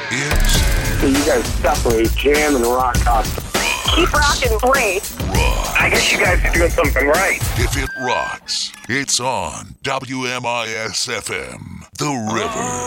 is... You guys definitely jam and rock out. Keep rocking, great. Rock. I guess you guys are doing something right. If it rocks, it's on WMIS-FM, The River.